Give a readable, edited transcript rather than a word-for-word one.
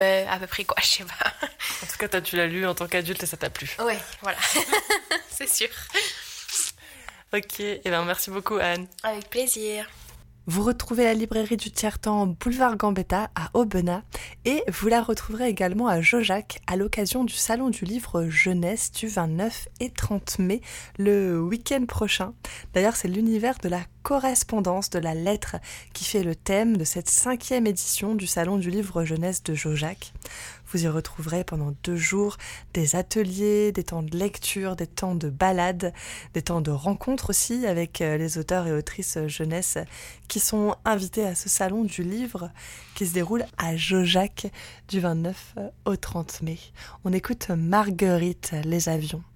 À peu près quoi, je sais pas. En tout cas, tu l'as lu en tant qu'adulte et ça t'a plu. Ouais, voilà. C'est sûr. Ok, et ben merci beaucoup Anne. Avec plaisir. Vous retrouvez la librairie du Tiers-Temps boulevard Gambetta à Aubenas et vous la retrouverez également à Jaujac à l'occasion du Salon du Livre Jeunesse du 29 et 30 mai, le week-end prochain. D'ailleurs, c'est l'univers de la correspondance, de la lettre qui fait le thème de cette 5e édition du Salon du Livre Jeunesse de Jaujac. Vous y retrouverez pendant 2 jours des ateliers, des temps de lecture, des temps de balade, des temps de rencontre aussi avec les auteurs et autrices jeunesse qui sont invités à ce salon du livre qui se déroule à Jaujac du 29 au 30 mai. On écoute Marguerite Les Avions.